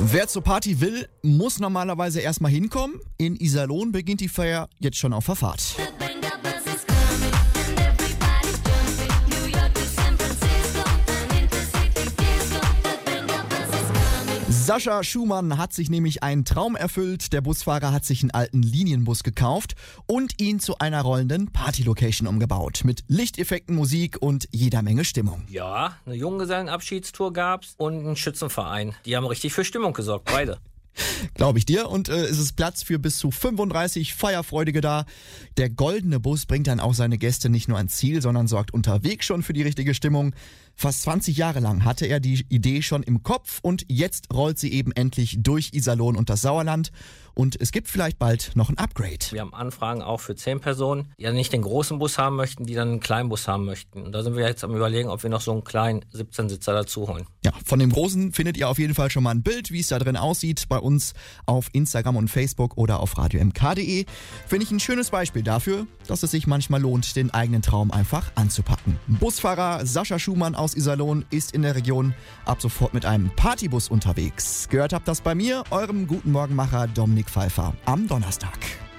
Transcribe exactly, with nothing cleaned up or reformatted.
Wer zur Party will, muss normalerweise erstmal hinkommen. In Iserlohn beginnt die Feier jetzt schon auf der Fahrt. Sascha Schumann hat sich nämlich einen Traum erfüllt. Der Busfahrer hat sich einen alten Linienbus gekauft und ihn zu einer rollenden Party-Location umgebaut. Mit Lichteffekten, Musik und jeder Menge Stimmung. Ja, eine Junggesellenabschiedstour gab's und einen Schützenverein. Die haben richtig für Stimmung gesorgt, beide. Glaube ich dir. Und äh, es ist Platz für bis zu fünfunddreißig Feierfreudige da. Der goldene Bus bringt dann auch seine Gäste nicht nur ans Ziel, sondern sorgt unterwegs schon für die richtige Stimmung. Fast zwanzig Jahre lang hatte er die Idee schon im Kopf und jetzt rollt sie eben endlich durch Iserlohn und das Sauerland. Und es gibt vielleicht bald noch ein Upgrade. Wir haben Anfragen auch für zehn Personen, die ja nicht den großen Bus haben möchten, die dann einen kleinen Bus haben möchten. Und da sind wir jetzt am Überlegen, ob wir noch so einen kleinen siebzehn-Sitzer dazu holen. Ja, von dem großen findet ihr auf jeden Fall schon mal ein Bild, wie es da drin aussieht, bei uns auf Instagram und Facebook oder auf radio m k punkt d e. Finde ich ein schönes Beispiel dafür, dass es sich manchmal lohnt, den eigenen Traum einfach anzupacken. Busfahrer Sascha Schumann aus Iserlohn ist in der Region ab sofort mit einem Partybus unterwegs. Gehört habt das bei mir, eurem Guten Morgenmacher Dominik Pfeiffer am Donnerstag.